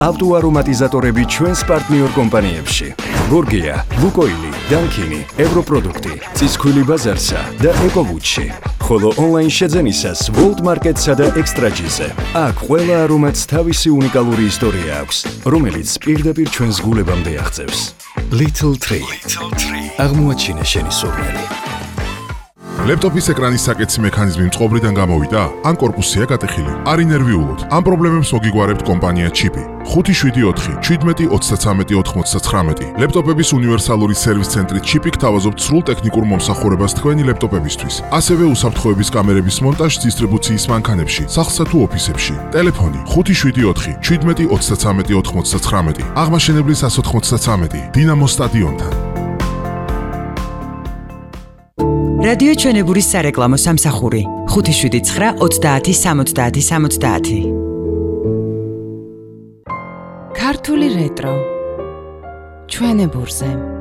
ავტოარომატიზატორები ჩვენს პარტნიორ კომპანიებში. გორგია, ლუკოილი, დანკინი, ევროპროდუქტი, წისქვილი ბაზარსა და ეკოვუჩი. ხოლო ონლაინ შეძენისას ვოლტ მარკეტსა და ექსტრაჯიზე. აქ ყველა არომატს თავისი უნიკალური ისტორია აქვს, რომელიც პირდაპირ ჩვენს გულებამდე აღწევს. Little Tree. აღმოაჩინე შენი სურვილი. ლეპტოპის ეკრანის საკეთის მექანიზმი მწყობრიდან გამოვიდა, ან კორპუსია გატეხილი. არ ინერვიულოთ. ამ პრობლემებს მოგიგგვარებთ კომპანია ჩიპი. 574 17 33 99. ლეპტოპების უნივერსალური სერვის ცენტრი ჩიპი გთავაზობთ სრულ ტექნიკურ მომსახურებას თქვენი ლეპტოპებისთვის. ასევე უსაფრთხოების კამერების მონტაჟს დისტრიბუციის მანქანებში, სახლსა თუ ოფისებში. ტელეფონი 574 17 33 99. აღმაშენებლის 193 დინამო სტადიონთან. რადიო ჩვენებურის სარეკლამო სამსახური 579 30 70 70. ქართული რეტრო ჩვენებურზე.